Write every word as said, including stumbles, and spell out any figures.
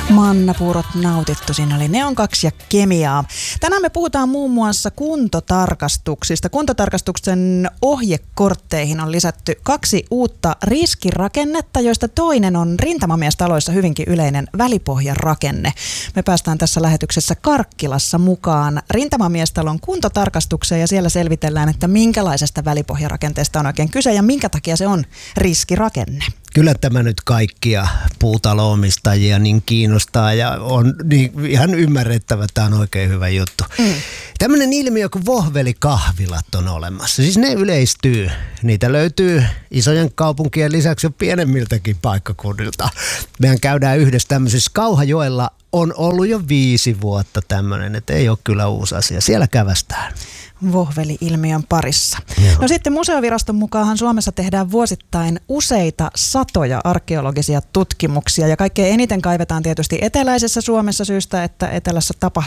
Mannapuurot nautittu, siinä oli Neon kaksi ja Kemiaa. Tänään me puhutaan muun muassa kuntotarkastuksista. Kuntotarkastuksen ohjekortteihin on lisätty kaksi uutta riskirakennetta, joista toinen on rintamamiestaloissa hyvinkin yleinen välipohjarakenne. Me päästään tässä lähetyksessä Karkkilassa mukaan rintamamiestalon kuntotarkastukseen ja siellä selvitellään, että minkälaisesta välipohjarakenteesta on oikein kyse ja minkä takia se on riskirakenne. Kyllä tämä nyt kaikkia puutaloomistajia niin kiinnostaa ja on niin ihan ymmärrettävä, tämä on oikein hyvä juttu. Mm. Tämmöinen ilmiö kuin vohvelikahvilat on olemassa. Siis ne yleistyy. Niitä löytyy isojen kaupunkien lisäksi jo pienemmiltäkin paikkakunnilta. Mehän käydään yhdessä tämmöisessä. Kauhajoella on ollut jo viisi vuotta tämmöinen, että ei ole kyllä uusi asia. Siellä kävästään. Vohveli-ilmiön parissa. Joo. No sitten Museoviraston mukaan Suomessa tehdään vuosittain useita satoja arkeologisia tutkimuksia ja kaikkein eniten kaivetaan tietysti eteläisessä Suomessa syystä, että etelässä tapahtuu